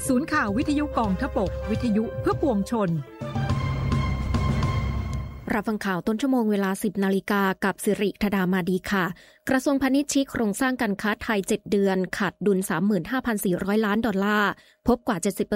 ศูนย์ข่าววิทยุกองทพบกวิทยุเพื่อปวงชนรับฟังข่าวต้นชั่วโมงเวลา 10 นาฬิกากับสิริธดามาดีค่ะกระทรวงพาณิชย์ชี้โครงสร้างการค้าไทย7เดือนขาดดุล 35,400 ล้านดอลลาร์พบกว่า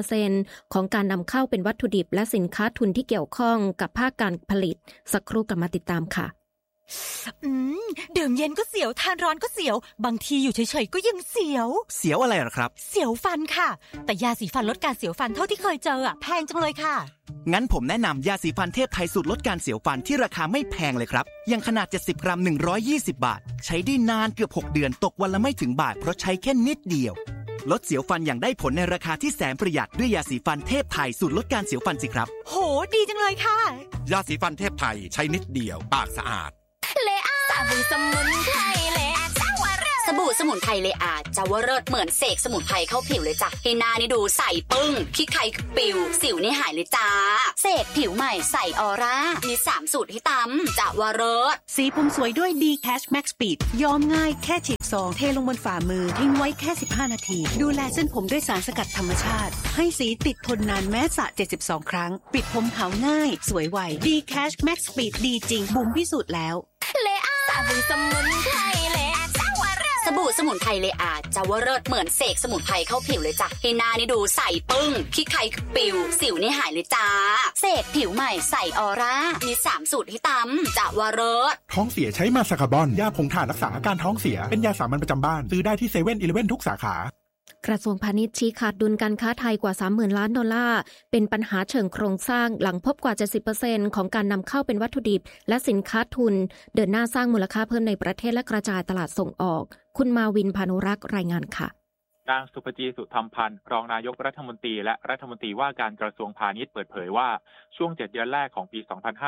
70% ของการนำเข้าเป็นวัตถุดิบและสินค้าทุนที่เกี่ยวข้องกับภาคการผลิตสักครู่กลับมาติดตามค่ะดื่มเย็นก็เสียวทานร้อนก็เสียวบางทีอยู่เฉยๆก็ยังเสียวอะไรหรอครับเสียวฟันค่ะแต่ยาสีฟันลดการเสียวฟันเท่าที่เคยเจอแพงจังเลยค่ะงั้นผมแนะนำยาสีฟันเทพไทยสูตรลดการเสียวฟันที่ราคาไม่แพงเลยครับยังขนาด70 กรัม120 บาทใช้ได้นานเกือบ6 เดือนตกวันละไม่ถึงบาทเพราะใช้แค่นิดเดียวลดเสียวฟันอย่างได้ผลในราคาที่แสนประหยัดด้วยยาสีฟันเทพไทยสูตรลดการเสียวฟันสิครับโหดีจังเลยค่ะยาสีฟันเทพไทยใช้นิดเดียวปากสะอาดสบู่สมุนไพรเลอาจาวเริศสบู่สมุนไพรเลอาจาวเริศเหมือนเสกสมุนไพรเข้าผิวเลยจ้ะให้หน้านี่ดูใสปึ้งขี้ใครปิวสิวนี่หายเลยจ้าเสกผิวใหม่ใสออร่ามี3สูตรให้ตำจาวเริศสีผมสวยด้วย D Cash Max Speed ย้อมง่ายแค่ฉีดซองเทลงบนฝ่ามือทิ้งไว้แค่15นาทีดูแลเส้นผมด้วยสารสกัดธรรมชาติให้สีติดทนนานแม้สระ72ครั้งปิดผมขาวง่ายสวยไว D Cash Max Speed ดีจริงบุ๋มพิสูจน์แล้วเลอาสบู่สมุนไพรเลอาจาวเริศสบู่สมุนไพรเลอาจาวเริศเหมือนเสกสมุนไพรเข้าผิวเลยจ้ะให้หน้านี่ดูใสปึ้งขี้ใครปิวสิวนี่หายเลยจ้าเสกผิวใหม่ใสออร่ามี3สูตรให้ตำจาวเริศท้องเสียใช้มาซาคาบอนยาผงถ่านรักษาอาการท้องเสียเป็นยาสามัญประจำบ้านซื้อได้ที่ 7-Eleven ทุกสาขากระทรวงพาณิชย์ชี้ขาดดุลการค้าไทยกว่า 30,000 ล้านดอลลาร์เป็นปัญหาเชิงโครงสร้างหลังพบกว่า 70% ของการนำเข้าเป็นวัตถุดิบและสินค้าทุนเดินหน้าสร้างมูลค่าเพิ่มในประเทศและกระจายตลาดส่งออกคุณมาวินพานุรักษ์รายงานค่ะนางสุภจีสุธรรมพันธ์รองนายกรัฐมนตรีและรัฐมนตรีว่าการกระทรวงพาณิชย์เปิดเผยว่าช่วง7 เดือนแรกของปี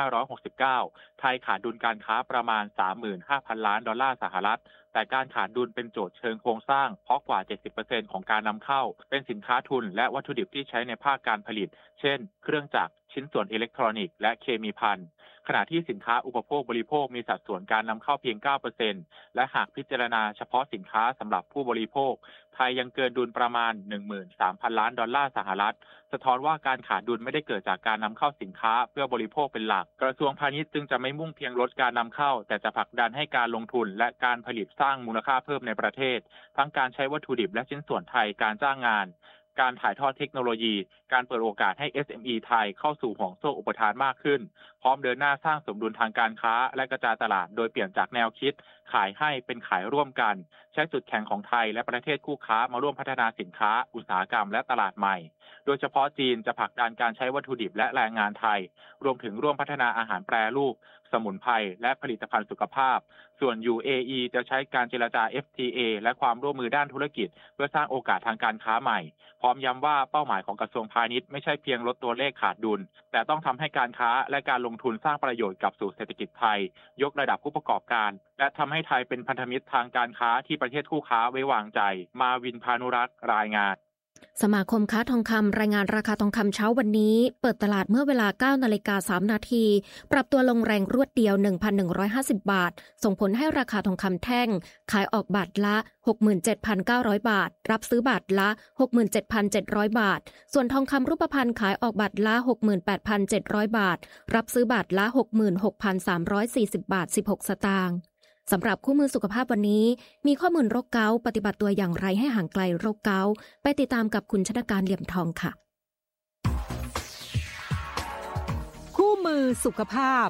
2569 ไทยขาดดุลการค้าประมาณ 35,000 ล้านดอลลาร์สหรัฐแต่การขาดดุลเป็นโจทย์เชิงโครงสร้างเพราะกว่า 70% ของการนำเข้าเป็นสินค้าทุนและวัตถุดิบที่ใช้ในภาคการผลิตเช่นเครื่องจักรชิ้นส่วนอิเล็กทรอนิกส์และเคมีภัณฑ์ขณะที่สินค้าอุปโภคบริโภคมีสัดส่วนการนำเข้าเพียง 9% และหากพิจารณาเฉพาะสินค้าสำหรับผู้บริโภคไทยยังเกินดุลประมาณ 13,000 ล้านดอลลาร์สหรัฐสะท้อนว่าการขาดดุลไม่ได้เกิดจากการนำเข้าสินค้าเพื่อบริโภคเป็นหลักกระทรวงพาณิชย์จึงจะไม่มุ่งเพียงลดการนำเข้าแต่จะผลักดันให้การลงทุนและการผลิตสร้างมูลค่าเพิ่มในประเทศทั้งการใช้วัตถุดิบและชิ้นส่วนไทยการจ้างงานการถ่ายทอดเทคโนโลยีการเปิดโอกาสให้ SME ไทยเข้าสู่ห่วงโซ่อุปทานมากขึ้นพร้อมเดินหน้าสร้างสมดุลทางการค้าและกระจายตลาดโดยเปลี่ยนจากแนวคิดขายให้เป็นขายร่วมกันใช้จุดแข็งของไทยและประเทศคู่ค้ามาร่วมพัฒนาสินค้าอุตสาหกรรมและตลาดใหม่โดยเฉพาะจีนจะผลักดันการใช้วัตถุดิบและแรงงานไทยรวมถึงร่วมพัฒนาอาหารแปรรูปสมุนไพรและผลิตภัณฑ์สุขภาพส่วน UAE จะใช้การเจรจา FTA และความร่วมมือด้านธุรกิจเพื่อสร้างโอกาสทางการค้าใหม่พร้อมย้ำว่าเป้าหมายของกระทรวงพาณิชย์ไม่ใช่เพียงลดตัวเลขขาดดุลแต่ต้องทำให้การค้าและการลงทุนสร้างประโยชน์กับสู่เศรษฐกิจไทยยกระดับผู้ประกอบการและทำให้ไทยเป็นพันธมิตรทางการค้าที่ประเทศคู่ค้าไว้วางใจมาวินพานุรักษ์รายงานสมาคมค้าทองคำรายงานราคาทองคำเช้าวันนี้เปิดตลาดเมื่อเวลา 9:03 นาทีปรับตัวลงแรงรวดเดียว 1,150 บาทส่งผลให้ราคาทองคำแท่งขายออกบาทละ 67,900 บาทรับซื้อบาทละ 67,700 บาทส่วนทองคำรูปพรรณขายออกบาทละ 68,700 บาทรับซื้อบาทละ 66,340 บาท 16 สตางค์สำหรับคู่มือสุขภาพวันนี้มีข้อมูลโรคเกาต์ปฏิบัติตัวอย่างไรให้ห่างไกลโรคเกาต์ไปติดตามกับคุณชนการเหลี่ยมทองค่ะคู่มือสุขภาพ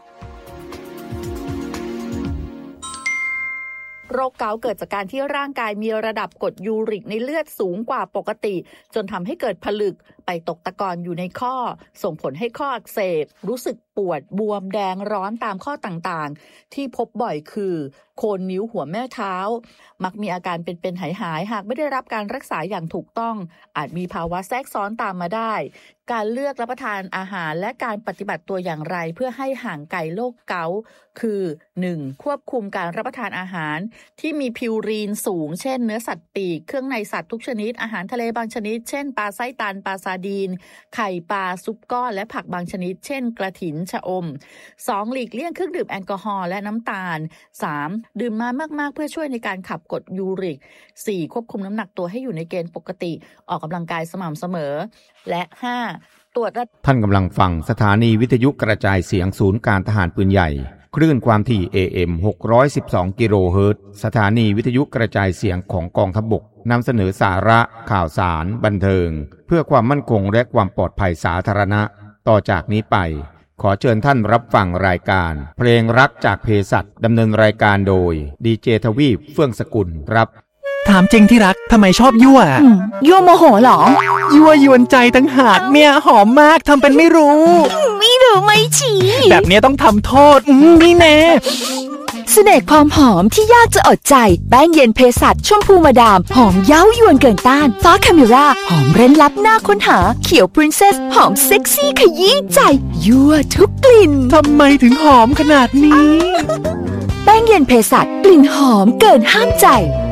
โรคเกาต์เกิดจากการที่ร่างกายมีระดับกรดยูริกในเลือดสูงกว่าปกติจนทำให้เกิดผลึกไปตกตะกอนอยู่ในข้อส่งผลให้ข้ออักเสบรู้สึกปวดบวมแดงร้อนตามข้อต่างๆที่พบบ่อยคือโคนนิ้วหัวแม่เท้ามักมีอาการเป็นๆหายๆหากไม่ได้รับการรักษาอย่างถูกต้องอาจมีภาวะแทรกซ้อนตามมาได้การเลือกรับประทานอาหารและการปฏิบัติตัวอย่างไรเพื่อให้ห่างไกลโรคเกาต์คือ 1. ควบคุมการรับประทานอาหารที่มีพิวรีนสูงเช่นเนื้อสัตว์ปีกเครื่องในสัตว์ทุกชนิดอาหารทะเลบางชนิดเช่นปลาไส้ตันปลาซาร์ดีนไข่ปลาซุปก้อนและผักบางชนิดเช่นกระถินชะอม 2. หลีกเลี่ยงเครื่องดื่มแอลกอฮอล์และน้ำตาล 3. ดื่มน้ำมากๆเพื่อช่วยในการขับกรดยูริก 4. ควบคุมน้ำหนักตัวให้อยู่ในเกณฑ์ปกติออกกำลังกายสม่ำเสมอและ 5. ตรวจท่านกำลังฟังสถานีวิทยุกระจายเสียงศูนย์การทหารปืนใหญ่คลื่นความถี่ AM 612 กิโลเฮิรตซ์สถานีวิทยุกระจายเสียงของกองทัพบกนำเสนอสาระข่าวสารบันเทิงเพื่อความมั่นคงและความปลอดภัยสาธารณะต่อจากนี้ไปขอเชิญท่านรับฟังรายการเพลงรักจากเภสัชดำเนินรายการโดยดีเจทวีปเฟื่องสกุลครับถามจริงที่รักทำไมชอบยั่วยั่วโมโหเหรอยั่วยวนใจตั้งหากเนี่ยหอมมากทำเป็นไม่รู้ไม่ชี้แบบนี้ต้องทำโทษนี่แน่เสน่ห์ความหอมที่ยากจะอดใจแป้งเย็นเภสัชชมพูมาดามหอมเย้ายวนเกินต้านฟ้าคาเมราหอมเร้นลับน่าค้นหาเขียวพรินเซสหอมเซ็กซี่ขยี้ใจยั่วทุกกลิ่นทำไมถึงหอมขนาดนี้แป้งเย็นเภสัชกลิ่นหอมเกินห้ามใจ